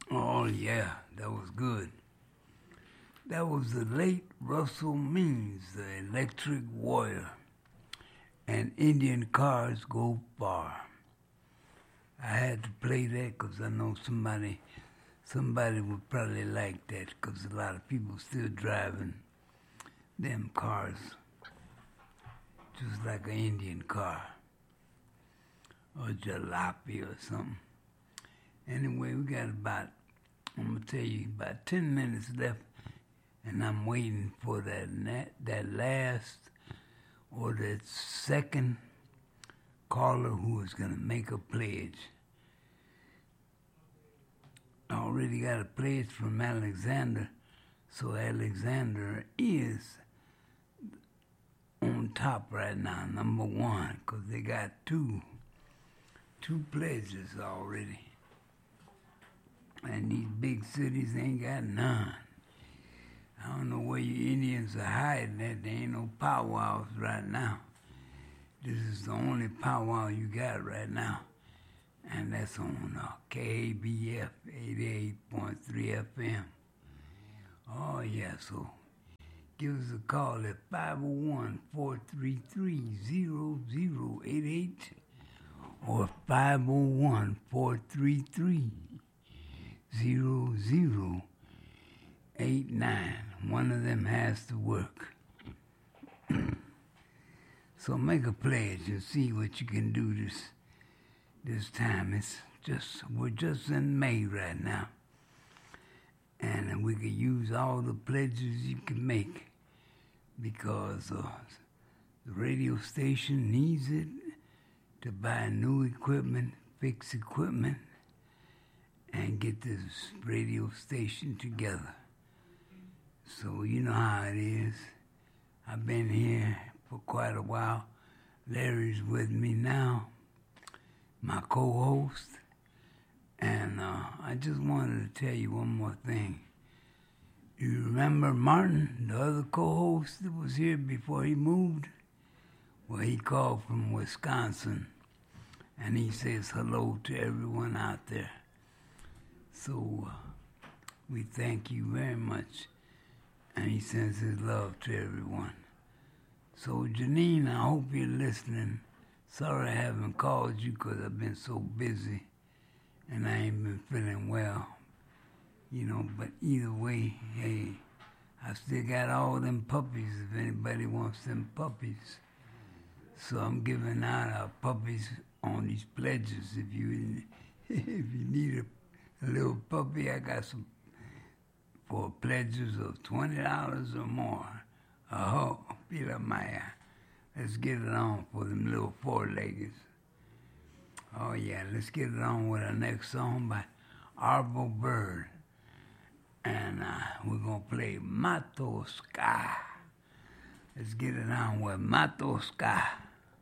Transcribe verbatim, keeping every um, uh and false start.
Oh, yeah, that was good. That was the late Russell Means, the Electric Warrior, and Indian Cars Go Far. I had to play that because I know somebody somebody would probably like that because a lot of people still driving them cars just like an Indian car or jalopy or something. Anyway, we got about, I'm going to tell you, about ten minutes left, and I'm waiting for that na- that last or that second caller who is going to make a pledge. I already got a pledge from Alexander, so Alexander is on top right now, number one, because they got two, two pledges already. And these big cities ain't got none. I don't know where you Indians are hiding at. There ain't no powwows right now. This is the only powwow you got right now. And that's on uh, K A B F eighty-eight point three F M. Oh, yeah, so give us a call at five oh one, four three three, zero zero eight eight or five oh one, four three three, zero zero eight nine. One of them has to work. So make a pledge and see what you can do this this time. It's just we're just in May right now. And we could use all the pledges you can make because uh, the radio station needs it to buy new equipment, fix equipment, and get this radio station together. So you know how it is. I've been here for quite a while. Larry's with me now, my co-host. And uh, I just wanted to tell you one more thing. You remember Martin, the other co-host that was here before he moved? Well, he called from Wisconsin, and he says hello to everyone out there. So uh, we thank you very much, and he sends his love to everyone. So Janine, I hope you're listening. Sorry I haven't called you because I've been so busy, and I ain't been feeling well. You know, but either way, hey, I still got all them puppies if anybody wants them puppies. So I'm giving out our puppies on these pledges. If you if you need a, a little puppy, I got some for pledges of twenty dollars or more. Oh, Pila Maya. Let's get it on for them little four-leggeds. Oh yeah, let's get it on with our next song by Arvo Bird. And uh, we're going to play Mato Ska. Let's get it on with Mato Ska.